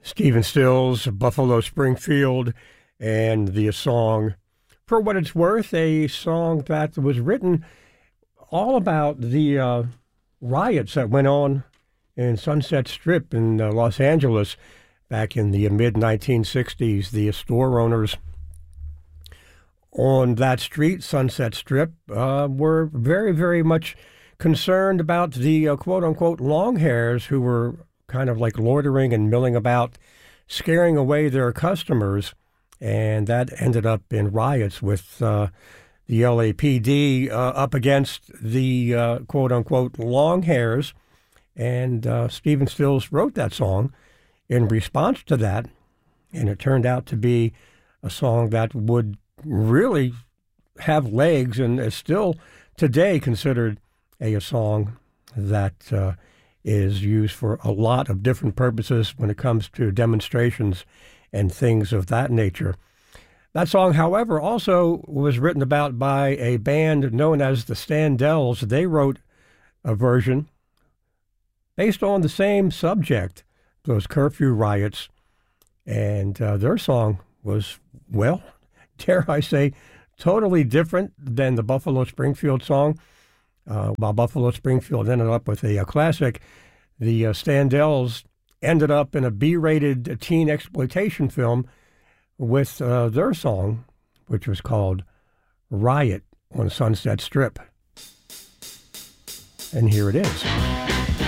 Stephen Stills, Buffalo Springfield, and the song For What It's Worth, a song that was written all about the riots that went on in Sunset Strip in Los Angeles back in the mid-1960s. The store owners on that street, Sunset Strip, were very, very much concerned about the quote-unquote long hairs who were kind of like loitering and milling about, scaring away their customers, and that ended up in riots with the LAPD up against the quote-unquote long hairs, and Stephen Stills wrote that song in response to that, and it turned out to be a song that would really have legs and is still today considered a song that is used for a lot of different purposes when it comes to demonstrations and things of that nature. That song, however, also was written about by a band known as the Standells. They wrote a version based on the same subject, those curfew riots, and their song was, well, dare I say, totally different than the Buffalo Springfield song. While Buffalo Springfield ended up with a classic, the Standells ended up in a B-rated teen exploitation film with their song, which was called Riot on Sunset Strip. And here it is.